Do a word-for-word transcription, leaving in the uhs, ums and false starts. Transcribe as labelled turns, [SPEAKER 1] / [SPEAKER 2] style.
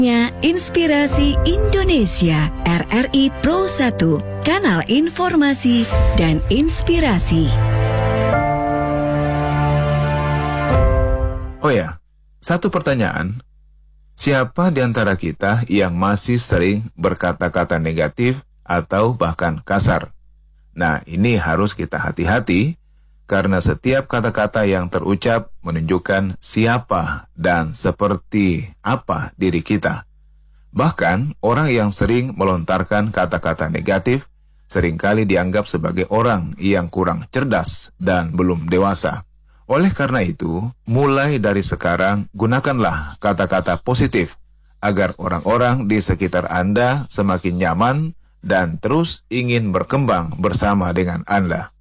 [SPEAKER 1] Inspirasi Indonesia, R R I Pro satu, kanal informasi dan inspirasi.
[SPEAKER 2] Oh ya, satu pertanyaan. Siapa di antara kita yang masih sering berkata-kata negatif atau bahkan kasar? Nah, ini harus kita hati-hati karena setiap kata-kata yang terucap menunjukkan siapa dan seperti apa diri kita. Bahkan, orang yang sering melontarkan kata-kata negatif seringkali dianggap sebagai orang yang kurang cerdas dan belum dewasa. Oleh karena itu, mulai dari sekarang, gunakanlah kata-kata positif agar orang-orang di sekitar Anda semakin nyaman dan terus ingin berkembang bersama dengan Anda.